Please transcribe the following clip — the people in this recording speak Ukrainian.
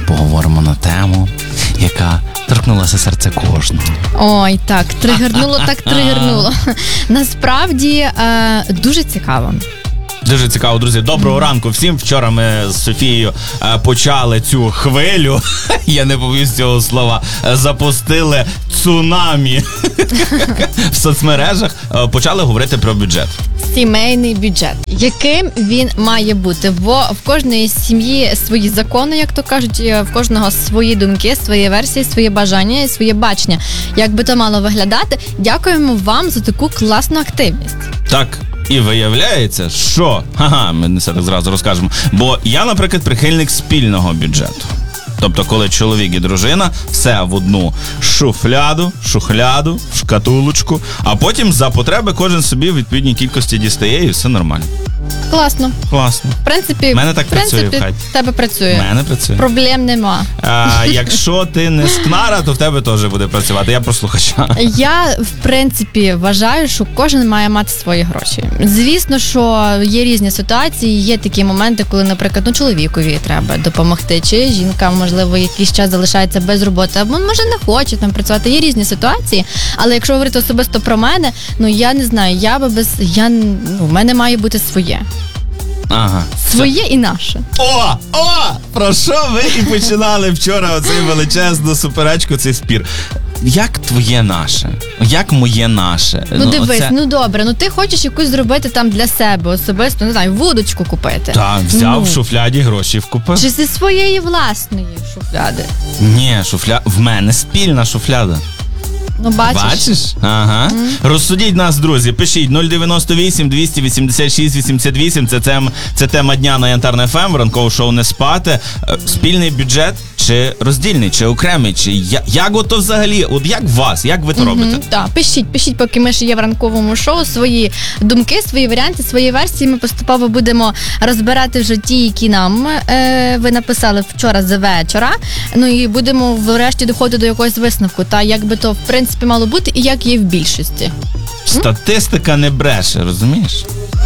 поговоримо на тему, яка торкнулася серце кожного. Ой, так тригернуло. Насправді, дуже цікаво. Дуже цікаво, друзі. Доброго ранку всім. Вчора ми з Софією почали цю хвилю, я не побоюсь цього слова, запустили цунамі в соцмережах, почали говорити про бюджет. Сімейний бюджет. Яким він має бути? Бо в кожної сім'ї свої закони, як то кажуть, в кожного свої думки, свої версії, свої бажання і своє бачення. Як би то мало виглядати? Дякуємо вам за таку класну активність. Так. І виявляється, що... ми не все так зразу розкажемо. Бо я, наприклад, прихильник спільного бюджету. Тобто, коли чоловік і дружина все в одну шухляду, в шкатулочку, а потім за потреби кожен собі в відповідній кількості дістає і все нормально. Класно. В принципі, мене так працює в хаті. В тебе працює. В мене працює. Проблем нема. Якщо ти не скнара, то в тебе теж буде працювати. Я про слухача. Я, в принципі, вважаю, що кожен має мати свої гроші. Звісно, що є різні ситуації, є такі моменти, коли, наприклад, чоловікові треба допомогти, чи жінка, можливо, якийсь час залишається без роботи, або, може, не хоче там працювати. Є різні ситуації, але якщо говорити особисто про мене, я не знаю, в мене має бути своє. Своє і наше. Про що ви і починали вчора оцей величезну суперечку, цей спір. Як твоє наше? Як моє наше? Дивись, добре, ти хочеш якусь зробити там для себе особисто, не знаю, вудочку купити. Так, взяв в шуфляді гроші вкупив. Чи зі своєї власної шуфляди? Ні, в мене спільна шуфляда. Бачиш? Ага. Розсудіть нас, друзі. Пишіть 098 286 88. Це тема дня на Янтарне ФМ, в ранковому шоу «Не спати». Спільний бюджет чи роздільний, чи окремий, чи як ото взагалі? От як вас? Як ви то робите? Так, пишіть, поки ми ще є в ранковому шоу, свої думки, свої варіанти, свої версії. Ми поступово будемо розбирати вже ті, які нам ви написали вчора з вечора. І будемо врешті доходити до якогось висновку. Та як би то в принципі мало бути і як є в більшості. Статистика не бреше, розумієш?